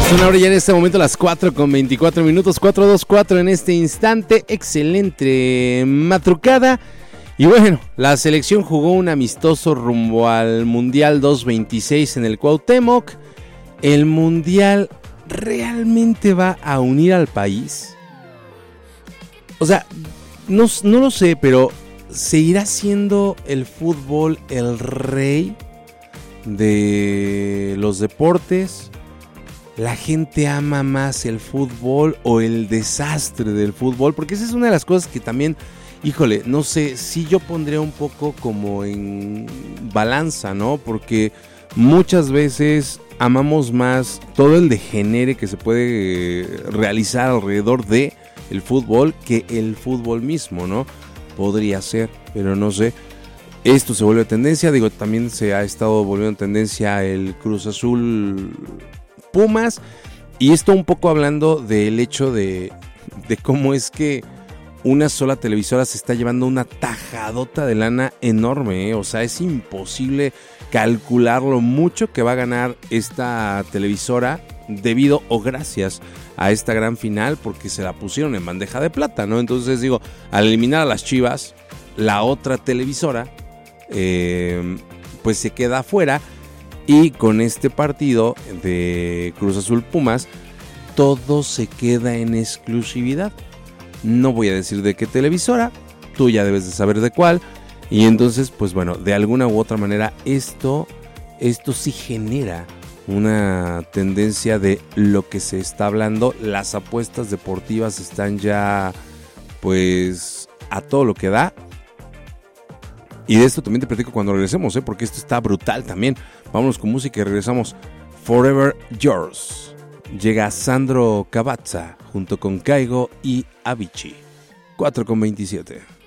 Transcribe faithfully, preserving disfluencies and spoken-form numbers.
Son ahora ya en este momento las cuatro con veinticuatro minutos, cuatro veinticuatro en este instante, excelente madrugada. Y bueno, la selección jugó un amistoso rumbo al Mundial dos mil veintiséis en el Cuauhtémoc. ¿El Mundial realmente va a unir al país? O sea, no, no lo sé, pero ¿seguirá siendo el fútbol el rey de los deportes? ¿La gente ama más el fútbol o el desastre del fútbol? Porque esa es una de las cosas que también, híjole, no sé, si yo pondría un poco como en balanza, ¿no? Porque muchas veces amamos más todo el degenere que se puede realizar alrededor de el fútbol que el fútbol mismo, ¿no? Podría ser, pero no sé. Esto se vuelve tendencia, digo, también se ha estado volviendo tendencia el Cruz Azul Pumas, y esto un poco hablando del hecho de, de cómo es que una sola televisora se está llevando una tajadota de lana enorme, ¿eh? O sea, es imposible calcular lo mucho que va a ganar esta televisora debido o gracias a esta gran final, porque se la pusieron en bandeja de plata, ¿no? Entonces digo, al eliminar a las Chivas, la otra televisora eh, pues se queda afuera. Y con este partido de Cruz Azul Pumas, todo se queda en exclusividad. No voy a decir de qué televisora, tú ya debes de saber de cuál. Y entonces, pues bueno, de alguna u otra manera, esto, esto sí genera una tendencia de lo que se está hablando. Las apuestas deportivas están ya, pues, a todo lo que da. Y de esto también te platico cuando regresemos, ¿eh? Porque esto está brutal también. Vámonos con música y regresamos. Forever Yours. Llega Sandro Cavazza junto con Caigo y Avicii. cuatro con veintisiete.